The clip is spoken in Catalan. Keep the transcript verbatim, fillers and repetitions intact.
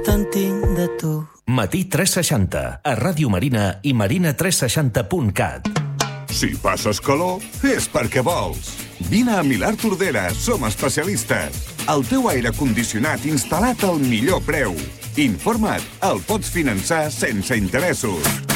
Tant tinc de tu. Matí tres seixanta, a Ràdio Marina i marina tres seixanta punt cat. Si passes calor, és perquè vols. Vine a Milà Tordera, som especialistes. El teu aire condicionat instal·lat al millor preu. Informa't, el pots finançar sense interessos.